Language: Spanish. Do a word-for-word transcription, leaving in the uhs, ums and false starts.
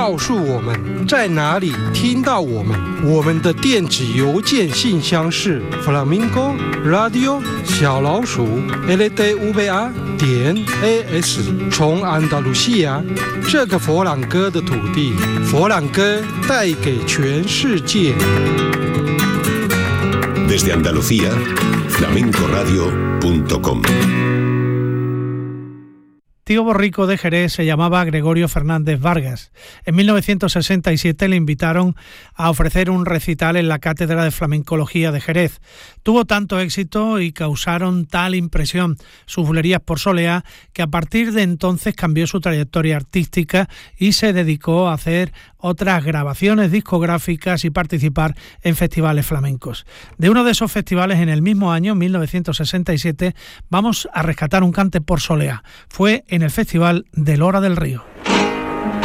告诉我们在哪里听到我们。我们的电子邮件信箱是 flamingo radio 小老鼠 l d v a 点 a s。从安达卢西亚这个佛朗哥的土地，佛朗哥带给全世界。 Desde Andalucía, flamenco radio punto com. Tío Borrico de Jerez se llamaba Gregorio Fernández Vargas. En mil novecientos sesenta y siete le invitaron a ofrecer un recital en la Cátedra de Flamencología de Jerez. Tuvo tanto éxito y causaron tal impresión sus bulerías por soleá que a partir de entonces cambió su trayectoria artística y se dedicó a hacer otras grabaciones discográficas y participar en festivales flamencos. De uno de esos festivales en el mismo año, mil novecientos sesenta y siete, vamos a rescatar un cante por soleá. Fue en el Festival de Lora del Río.